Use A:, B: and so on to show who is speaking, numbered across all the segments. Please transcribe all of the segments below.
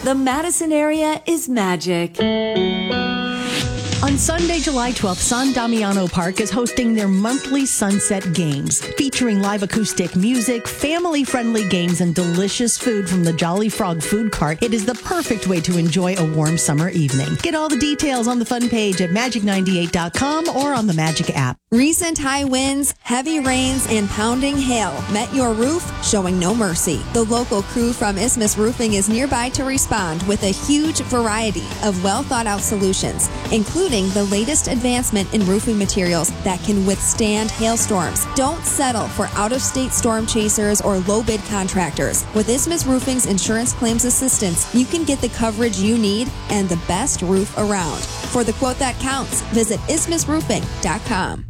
A: The Madison area is magic.
B: On Sunday, July 12th, San Damiano Park is hosting their monthly Sunset Games, featuring live acoustic music, family-friendly games, and delicious food from the Jolly Frog food cart. It is the perfect way to enjoy a warm summer evening. Get all the details on the fun page at magic98.com or on the Magic app.
C: Recent high winds, heavy rains, and pounding hail met your roof, showing no mercy. The local crew from Isthmus Roofing is nearby to respond with a huge variety of well-thought-out solutions, including the latest advancement in roofing materials that can withstand hailstorms. Don't settle for out-of-state storm chasers or low-bid contractors. With Isthmus Roofing's insurance claims assistance, you can get the coverage you need and the best roof around. For the quote that counts, visit isthmusroofing.com.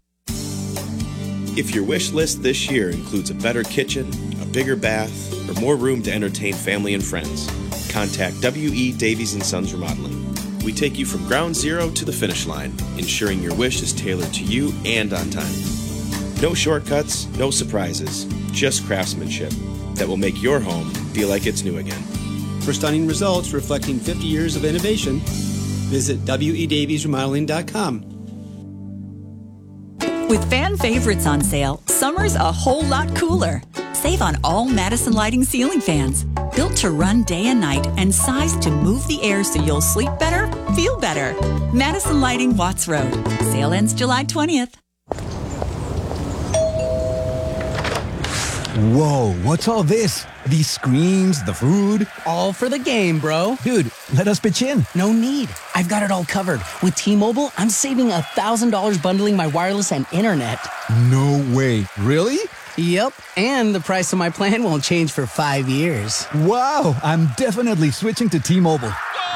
D: If your wish list this year includes a better kitchen, a bigger bath, or more room to entertain family and friends, contact W.E. Davies & Sons Remodeling. We take you from ground zero to the finish line, ensuring your wish is tailored to you and on time. No shortcuts, no surprises, just craftsmanship that will make your home feel like it's new again.
E: For stunning results reflecting 50 years of innovation, visit wedaviesremodeling.com.
F: With fan favorites on sale, summer's a whole lot cooler. Save on all Madison Lighting ceiling fans. Built to run day and night and sized to move the air so you'll sleep better, feel better. Madison Lighting, Watts Road. Sale ends July 20th.
G: Whoa, what's all this? These screens, the food?
H: All for the game, bro.
G: Dude, let us pitch in.
H: No need. I've got it all covered. With T-Mobile, I'm saving $1,000 bundling my wireless and internet.
G: No way. Really?
H: Yep. And the price of my plan won't change for 5 years.
G: Wow, I'm definitely switching to T-Mobile.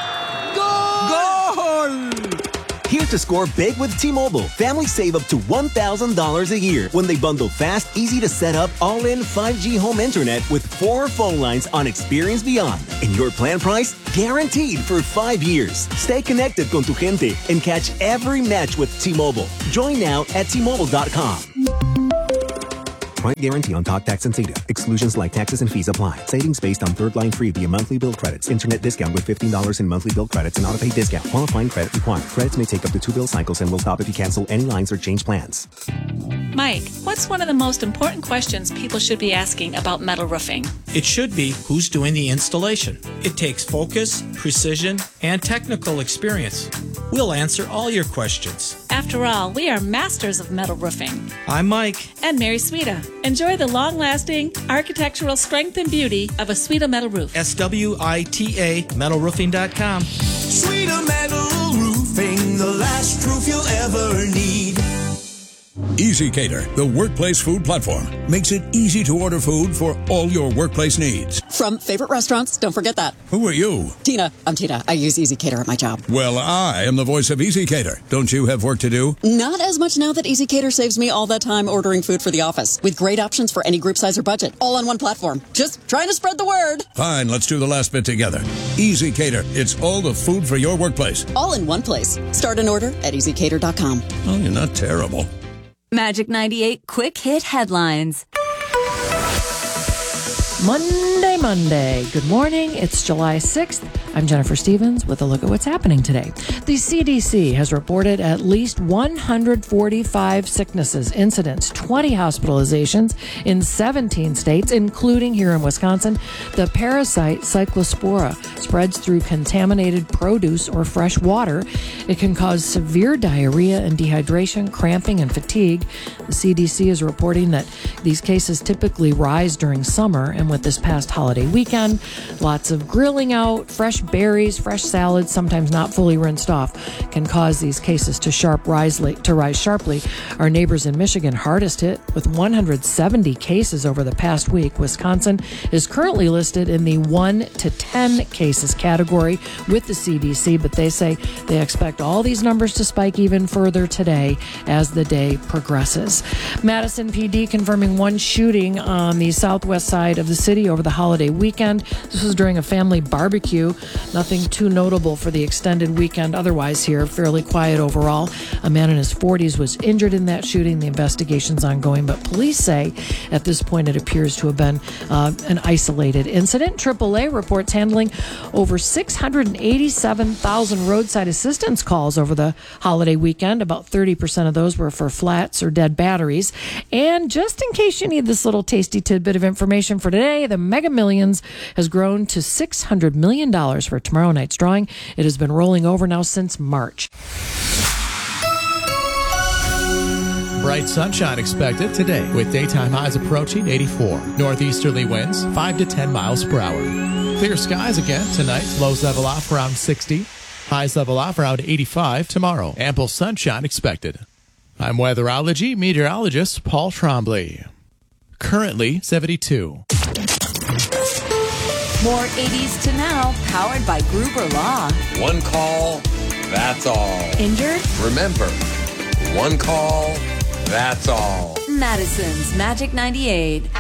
H: Goal!
I: Here to score big with T-Mobile. Families save up to $1,000 a year when they bundle fast, easy to set up, all-in 5G home internet with 4 phone lines on Experience Beyond. And your plan price? Guaranteed for 5 years. Stay connected con tu gente and catch every match with T-Mobile. Join now at T-Mobile.com. Price guarantee on talk, tax, and data. Exclusions like taxes and fees apply. Savings based on third line free via monthly bill credits. Internet discount with $15 in monthly bill credits and auto-pay discount. Qualifying credit required. Credits may take up to 2 bill cycles and will stop if you cancel any lines or change plans.
J: Mike, what's one of the most important questions people should be asking about metal roofing?
K: It should be who's doing the installation. It takes focus, precision, and technical experience. We'll answer all your questions.
J: After all, we are masters of metal roofing.
K: I'm Mike.
J: And Mary Sweta. Enjoy the long-lasting architectural strength and beauty of a Sweta metal roof.
K: SWITA metalroofing.com.
L: Sweta Metal Roofing, the last roof you'll ever need.
M: EasyCater, the workplace food platform, makes it easy to order food for all your workplace needs.
N: From favorite restaurants, don't forget that.
M: Who are you?
N: Tina. I'm Tina. I use EasyCater at my job.
M: Well, I am the voice of EasyCater. Don't you have work to do?
N: Not as much now that EasyCater saves me all that time ordering food for the office. With great options for any group size or budget. All on one platform. Just trying to spread the word.
M: Fine, let's do the last bit together. EasyCater. It's all the food for your workplace.
N: All in one place. Start an order at EasyCater.com.
M: Oh, you're not terrible.
A: Magic 98 Quick Hit Headlines.
O: Monday. Good morning. It's July 6th. I'm Jennifer Stevens with a look at what's happening today. The CDC has reported at least 145 sicknesses, incidents, 20 hospitalizations in 17 states, including here in Wisconsin. The parasite Cyclospora spreads through contaminated produce or fresh water. It can cause severe diarrhea and dehydration, cramping, and fatigue. The CDC is reporting that these cases typically rise during summer, and with this past holiday weekend, lots of grilling out, fresh berries, fresh salads, sometimes not fully rinsed off, can cause these cases to rise sharply. Our neighbors in Michigan hardest hit with 170 cases over the past week. Wisconsin is currently listed in the 1 to 10 cases category with the CDC, but they say they expect all these numbers to spike even further today as the day progresses. Madison PD confirming one shooting on the southwest side of the city over the holiday weekend. This was during a family barbecue. Nothing too notable for the extended weekend. Otherwise here, fairly quiet overall. A man in his 40s was injured in that shooting. The investigation's ongoing, but police say at this point it appears to have been an isolated incident. AAA reports handling over 687,000 roadside assistance calls over the holiday weekend. About 30% of those were for flats or dead batteries. And just in case you need this little tasty tidbit of information for today, the Mega Millions has grown to $600 million for tomorrow night's drawing. It has been rolling over now since March.
P: Bright sunshine expected today with daytime highs approaching 84. Northeasterly winds 5 to 10 miles per hour. Clear skies again tonight. Lows level off around 60. Highs level off around 85 tomorrow. Ample sunshine expected. I'm weatherology meteorologist Paul Trombley. Currently 72.
A: More 80s to now, powered by Gruber Law.
Q: One call, that's all.
A: Injured?
Q: Remember, one call, that's all.
A: Madison's Magic 98.